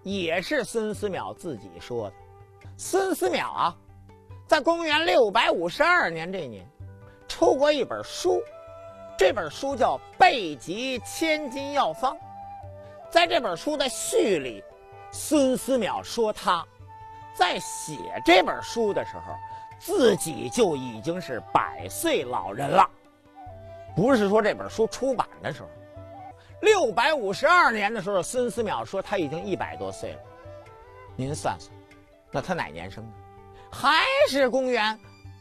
也是孙思邈自己说的。孙思邈啊，在公元652年这年，出过一本书，这本书叫《备急千金要方》。在这本书的序里，孙思邈说他在写这本书的时候，自己就已经是100岁老人了，不是说这本书出版的时候。652年的时候，孙思邈说他已经100多岁了。您算算，那他哪年生的？还是公元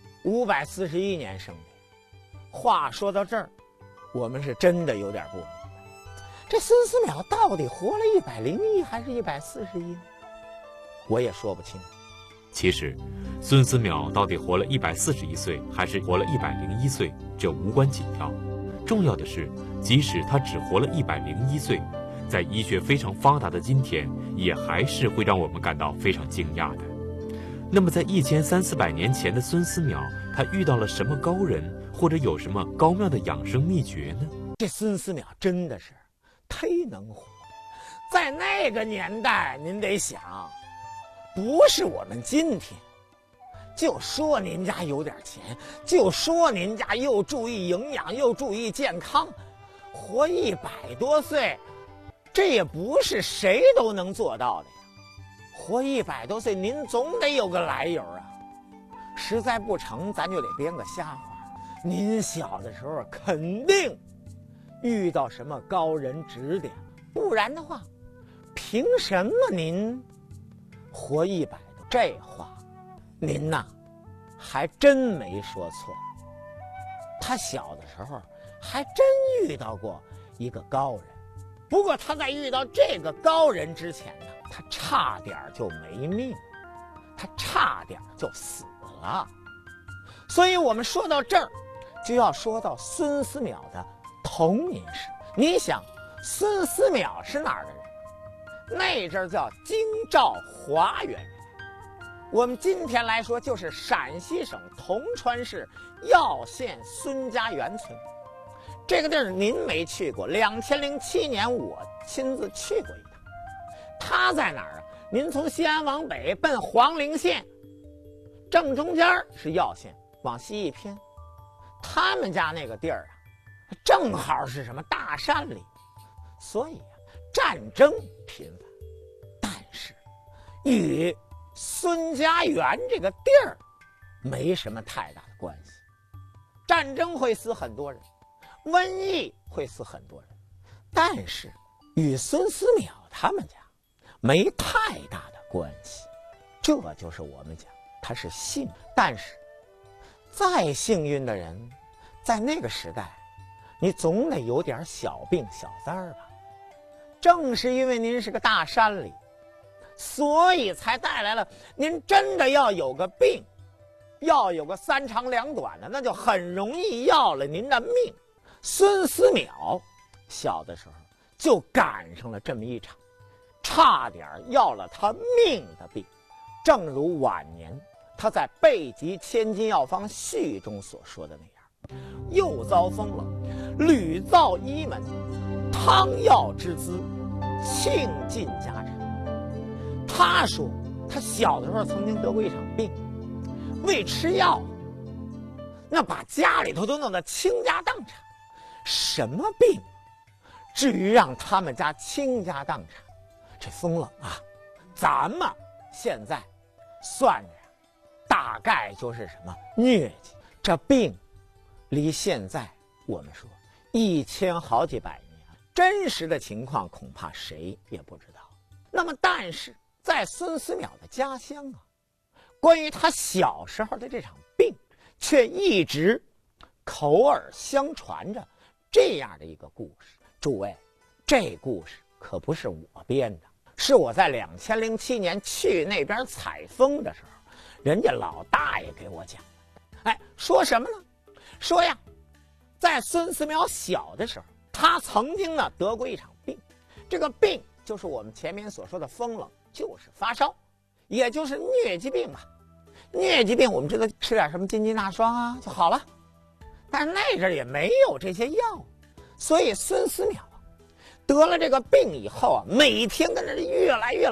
541年生的。话说到这儿，我们是真的有点不明白，这孙思邈到底活了101还是141呢？我也说不清。 其实，孙思邈到底活了141岁，还是活了101岁，这无关紧要。重要的是，即使他只活了101岁，在医学非常发达的今天，也还是会让我们感到非常惊讶的。那么，在1300-400年前的孙思邈，他遇到了什么高人，或者有什么高妙的养生秘诀呢？ 这孙思邈真的是忒能活。在那个年代，您得想，不是我们今天，就说您家有点钱，就说您家又注意营养又注意健康，活100多岁，这也不是谁都能做到的呀。活100多岁，您总得有个来由啊。实在不成，咱就得编个瞎话。您小的时候肯定遇到什么高人指点，不然的话，凭什么您活100多？这话，您呐，还真没说错。他小的时候还真遇到过一个高人，不过他在遇到这个高人之前呢，他差点就没命，他差点就死了。所以我们说到这儿，就要说到孙思邈的童年史。你想，孙思邈是哪儿的人？那阵儿叫京兆华原人。我们今天来说，就是陕西省铜川市耀县孙家园村。这个地儿您没去过，2007年我亲自去过一趟。它在哪儿啊？您从西安往北奔黄陵县，正中间是耀县，往西一偏，他们家那个地儿啊，正好是什么大山里，所以战争频繁。但是与孙家园这个地儿没什么太大的关系。战争会死很多人，瘟疫会死很多人，但是与孙思邈他们家没太大的关系。这就是我们讲他是幸，但是再幸运的人，在那个时代，你总得有点小病小灾儿吧。正是因为您是个大山里，所以才带来了您真的要有个病，要有个3长2短的，那就很容易要了您的命。孙思邈小的时候就赶上了这么一场差点要了他命的病。正如晚年他在《备急千金药方序》中所说的那样，又遭风了，屡造医门，汤药之资倾尽家产。他说他小的时候曾经得过一场病，为吃药，那把家里头都弄得倾家荡产。什么病至于让他们家倾家荡产？这风冷啊，咱们现在算着呀，大概就是什么疟疾。这病离现在我们说1000好几百年，真实的情况恐怕谁也不知道。那么但是在孙思邈的家乡啊，关于他小时候的这场病却一直口耳相传着这样的一个故事。诸位，这故事可不是我编的，是我在2007年去那边采风的时候，人家老大爷给我讲的。哎，说什么呢？说呀，在孙思邈小的时候，他曾经呢得过一场病，这个病就是我们前面所说的风冷，就是发烧，也就是疟疾病嘛。疟疾病我们知道吃点什么金鸡纳霜啊就好了，但是那阵也没有这些药，所以孙思邈得了这个病以后啊，每天跟着越来越